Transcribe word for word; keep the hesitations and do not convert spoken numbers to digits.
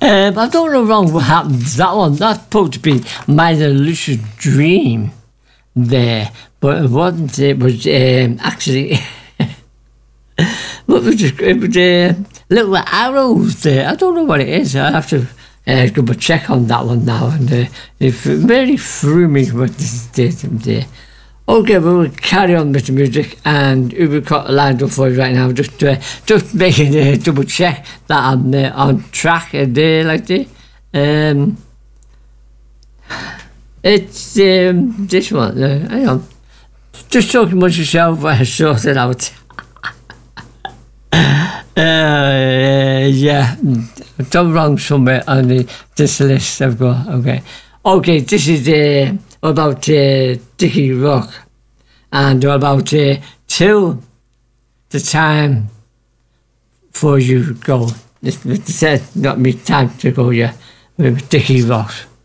Um, I don't know wrong what happened to that one. That's supposed to be my lucid dream there, but it wasn't. It was um, actually what was it? It was uh, little arrows there. I don't know what it is. I have to uh, go check on that one now, and uh, it really threw me what this did there. Okay, well, we'll carry on with the music, and we've got lined up for you right now. Just uh, just making a uh, double check that I'm uh, on track a day like this. Um, it's um, this one. Uh, hang on. Just talking amongst yourself while I sort it out. uh, yeah, I've done wrong somewhere on the, this list I've got. Okay, okay, this is uh, about uh, Dickie Rock, and about uh, till the time for you go. This, this said not me time to go, yeah, with Dickie Rock.